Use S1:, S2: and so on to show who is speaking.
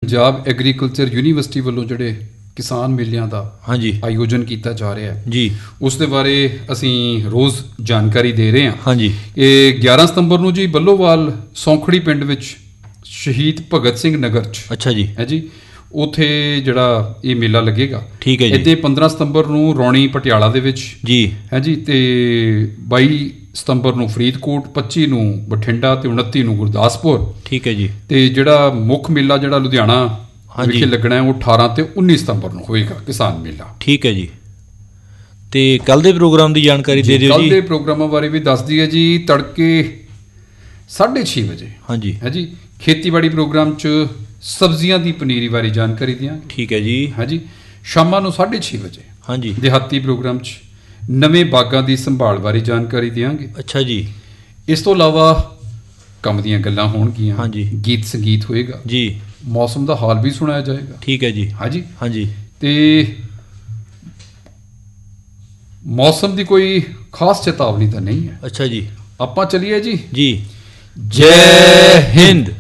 S1: Punjab agriculture university वालों ਜਿਹੜੇ किसान मेलियां ਦਾ
S2: ਹਾਂਜੀ
S1: ਆਯੋਜਨ ਕੀਤਾ ਜਾ ਰਿਹਾ ਹੈ
S2: ਜੀ,
S1: ਉਸ ਦੇ ਬਾਰੇ ਅਸੀਂ ਰੋਜ਼ ਜਾਣਕਾਰੀ ਦੇ ਰਹੇ ਹਾਂ।
S2: ਹਾਂਜੀ
S1: ਇਹ 11 ਸਤੰਬਰ ਨੂੰ ਜੀ ਬੱਲੋਵਾਲ ਸੌਂਖੜੀ ਪਿੰਡ ਵਿੱਚ ਸ਼ਹੀਦ ਭਗਤ ਸਿੰਘ ਨਗਰ 'ਚ
S2: ਅੱਛਾ ਜੀ
S1: ਹੈ ਜੀ, ਉੱਥੇ ਜਿਹੜਾ ਇਹ ਮੇਲਾ ਲੱਗੇਗਾ।
S2: ਠੀਕ ਹੈ ਜੀ।
S1: ਇੱਥੇ 15 ਸਤੰਬਰ ਨੂੰ ਰੌਣੀ ਪਟਿਆਲਾ ਦੇ ਵਿੱਚ
S2: ਜੀ
S1: ਹੈ ਜੀ, ਤੇ 22 ਸਤੰਬਰ ਨੂੰ ਫਰੀਦਕੋਟ, 25 ਨੂੰ ਬਠਿੰਡਾ ਤੇ 29 ਨੂੰ ਗੁਰਦਾਸਪੁਰ।
S2: ਠੀਕ ਹੈ ਜੀ।
S1: ਤੇ ਜਿਹੜਾ ਮੁੱਖ ਮੇਲਾ ਜਿਹੜਾ ਲੁਧਿਆਣਾ
S2: ਹਾਂਜੀ
S1: ਵਿਖੇ ਲੱਗਣਾ ਹੈ ਉਹ 18 ਤੇ 19 ਸਤੰਬਰ ਨੂੰ ਹੋਏਗਾ ਕਿਸਾਨ ਮੇਲਾ।
S2: ਠੀਕ ਹੈ ਜੀ। ਤੇ ਕੱਲ ਦੇ ਪ੍ਰੋਗਰਾਮ ਦੀ ਜਾਣਕਾਰੀ ਦੇ ਦਿਓ ਜੀ।
S1: ਕੱਲ ਦੇ ਪ੍ਰੋਗਰਾਮਾਂ ਬਾਰੇ ਵੀ ਦੱਸ ਦਈਏ ਜੀ। ਤੜਕੇ 6:30 ਵਜੇ
S2: ਹਾਂਜੀ
S1: ਹੈ ਜੀ ਖੇਤੀਬਾੜੀ ਪ੍ਰੋਗਰਾਮ 'ਚ ਸਬਜ਼ੀਆਂ ਦੀ ਪਨੀਰੀ ਬਾਰੇ ਜਾਣਕਾਰੀ ਦਿਆਂਗੇ।
S2: ਠੀਕ ਹੈ ਜੀ।
S1: ਹਾਂਜੀ ਸ਼ਾਮਾਂ ਨੂੰ 6:30 ਵਜੇ
S2: ਹਾਂਜੀ
S1: ਦਿਹਾਤੀ ਪ੍ਰੋਗਰਾਮ 'ਚ ਨਵੇਂ ਬਾਗਾਂ ਦੀ ਸੰਭਾਲ ਬਾਰੇ ਜਾਣਕਾਰੀ ਦਿਆਂਗੇ।
S2: ਅੱਛਾ ਜੀ।
S1: ਇਸ ਤੋਂ ਇਲਾਵਾ ਕੰਮ ਦੀਆਂ ਗੱਲਾਂ ਹੋਣਗੀਆਂ।
S2: ਹਾਂਜੀ।
S1: ਗੀਤ ਸੰਗੀਤ ਹੋਏਗਾ
S2: ਜੀ।
S1: ਮੌਸਮ ਦਾ ਹਾਲ ਵੀ ਸੁਣਾਇਆ ਜਾਏਗਾ।
S2: ਠੀਕ ਹੈ ਜੀ।
S1: ਹਾਂਜੀ
S2: ਹਾਂਜੀ।
S1: ਤੇ ਮੌਸਮ ਦੀ ਕੋਈ ਖਾਸ ਚੇਤਾਵਨੀ ਤਾਂ ਨਹੀਂ ਹੈ।
S2: ਅੱਛਾ ਜੀ।
S1: ਆਪਾਂ ਚਲੀਏ ਜੀ।
S2: ਜੀ। ਜੈ ਹਿੰਦ।